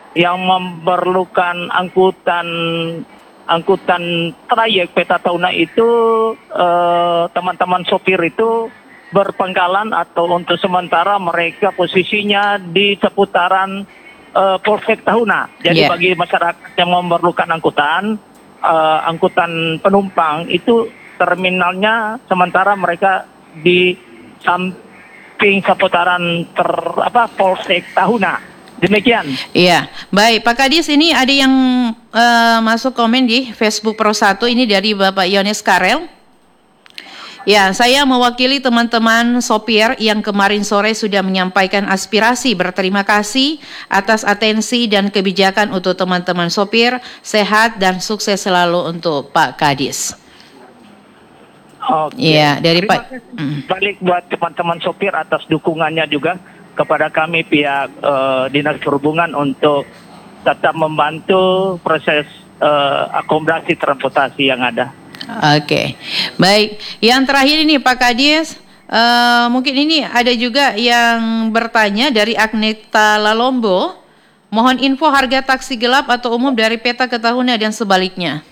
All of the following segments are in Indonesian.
yang memerlukan angkutan trayek peta tahunan itu teman-teman sopir itu berpenggalan atau untuk sementara mereka posisinya di seputaran Polsek Tahuna. Jadi bagi masyarakat yang memerlukan angkutan penumpang itu terminalnya sementara mereka di samping seputaran Polsek Tahuna. Demikian. Iya, baik Pak Kadis, ini ada yang masuk komen di Facebook Pro 1, ini dari Bapak Yones Karel. Ya, saya mewakili teman-teman sopir yang kemarin sore sudah menyampaikan aspirasi. Berterima kasih atas atensi dan kebijakan untuk teman-teman sopir. Sehat dan sukses selalu untuk Pak Kadis. Oke. Iya, dari Terima Pak. kasih balik buat teman-teman sopir atas dukungannya juga kepada kami pihak Dinas Perhubungan untuk tetap membantu proses akomodasi transportasi yang ada. Oke, baik. Yang terakhir ini Pak Kadis, mungkin ini ada juga yang bertanya dari Agneta Lalombo. Mohon info harga taksi gelap atau umum dari Peta ke Tahuna dan sebaliknya.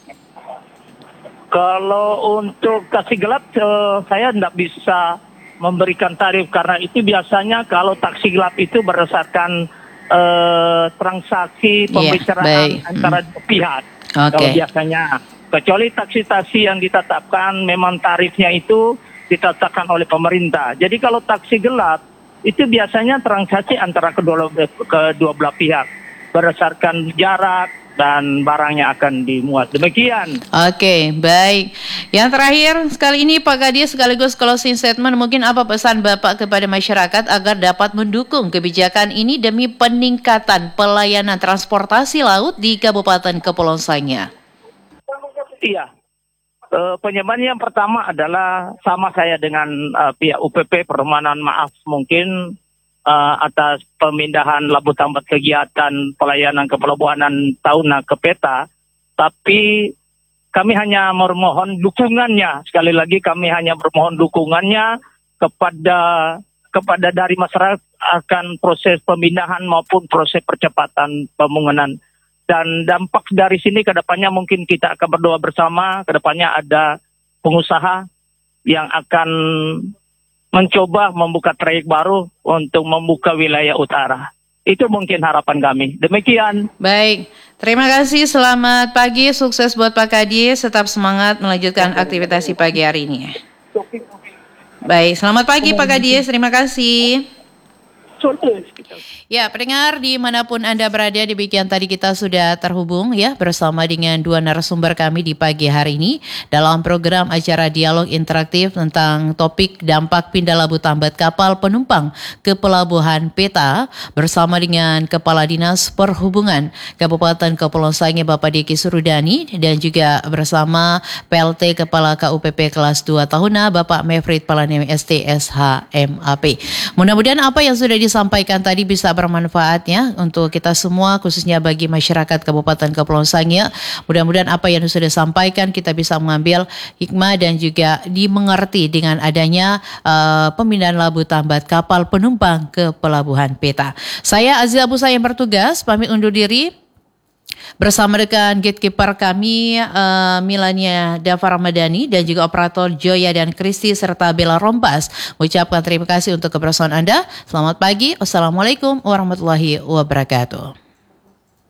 Kalau untuk taksi gelap saya tidak bisa memberikan tarif karena itu biasanya kalau taksi gelap itu berdasarkan transaksi pembicaraan antara pihak. Kalau biasanya, kecuali taksi-taksi yang ditetapkan memang tarifnya itu ditetapkan oleh pemerintah. Jadi kalau taksi gelap itu biasanya transaksi antara kedua belah pihak berdasarkan jarak dan barangnya akan dimuat. Demikian. Oke, baik. Yang terakhir sekali ini Pak Kadis sekaligus closing statement, mungkin apa pesan Bapak kepada masyarakat agar dapat mendukung kebijakan ini demi peningkatan pelayanan transportasi laut di Kabupaten Kepulauan Sangihe? Iya. Penyebabnya yang pertama adalah sama saya dengan pihak UPP, permohonan maaf mungkin atas pemindahan Labu Tambat kegiatan pelayanan kepelabuhanan Tahuna ke Peta, tapi kami hanya memohon dukungannya. Sekali lagi kami hanya bermohon dukungannya kepada dari masyarakat akan proses pemindahan maupun proses percepatan pembangunan. Dan dampak dari sini ke depannya mungkin kita akan berdoa bersama, ke depannya ada pengusaha yang akan mencoba membuka trayek baru untuk membuka wilayah utara. Itu mungkin harapan kami. Demikian. Baik, terima kasih. Selamat pagi, sukses buat Pak Kadis. Tetap semangat melanjutkan aktivitas pagi hari ini. Baik, selamat pagi Pak Kadis. Terima kasih. Ya, pendengar dimanapun Anda berada, demikian tadi kita sudah terhubung ya bersama dengan dua narasumber kami di pagi hari ini dalam program acara dialog interaktif tentang topik dampak pindah Labu Tambat kapal penumpang ke Pelabuhan Peta bersama dengan Kepala Dinas Perhubungan Kabupaten Kepulauan Sangihe Bapak Diki Surudani dan juga bersama PLT Kepala KUPP kelas 2 Tahuna Bapak Mevrit Palanemi STSH MAP. Mudah-mudahan apa yang sudah disampaikan tadi bisa bermanfaat ya untuk kita semua, khususnya bagi masyarakat Kabupaten Kepulauan Sangihe. Mudah-mudahan apa yang sudah disampaikan kita bisa mengambil hikmah dan juga dimengerti dengan adanya pemindahan Labu Tambat kapal penumpang ke Pelabuhan Peta. Saya Aziza Busa yang bertugas pamit undur diri bersama dengan gatekeeper kami Milania Dava Ramadhani dan juga operator Joya dan Kristi serta Bella Rompas. Ucapkan terima kasih untuk kebersamaan Anda. Selamat pagi. Wassalamualaikum warahmatullahi wabarakatuh.